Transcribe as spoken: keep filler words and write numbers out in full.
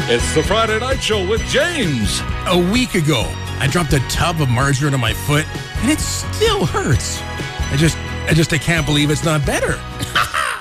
It's the Friday Night Show with James. A week ago, I dropped a tub of margarine on my foot, and it still hurts. I just, I just, I can't believe it's not better.